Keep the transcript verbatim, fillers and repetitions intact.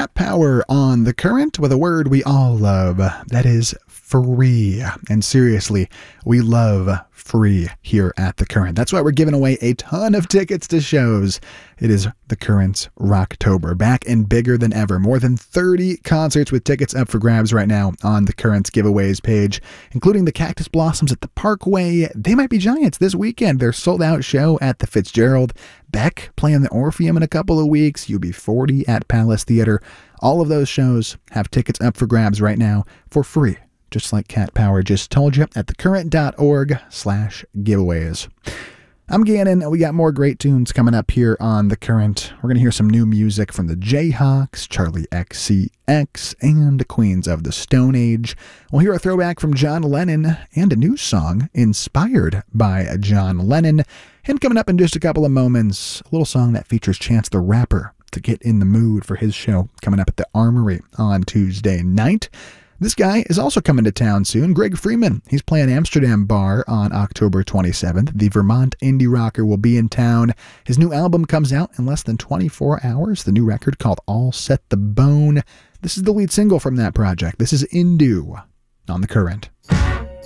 Cat Power on The Current with a word we all love. That is free. And seriously, we love free here at The Current. That's why we're giving away a ton of tickets to shows. It is The Current's Rocktober, back and bigger than ever. More than thirty concerts with tickets up for grabs right now on The Current's giveaways page, including the Cactus Blossoms at the Parkway. They Might Be Giants this weekend. Their sold-out show at the Fitzgerald. Beck playing the Orpheum in a couple of weeks. U B forty at Palace Theater. All of those shows have tickets up for grabs right now for free, just like Cat Power just told you, at thecurrent.org slash giveaways. I'm Gannon. We got more great tunes coming up here on The Current. We're going to hear some new music from the Jayhawks, Charlie X C X, and Queens of the Stone Age. We'll hear a throwback from John Lennon and a new song inspired by John Lennon. And coming up in just a couple of moments, a little song that features Chance the Rapper to get in the mood for his show coming up at the Armory on Tuesday night. This guy is also coming to town soon, Greg Freeman. He's playing Amsterdam Bar on October twenty-seventh. The Vermont indie rocker will be in town. His new album comes out in less than twenty-four hours. The new record called All Set the Bone. This is the lead single from that project. This is Indu on The Current.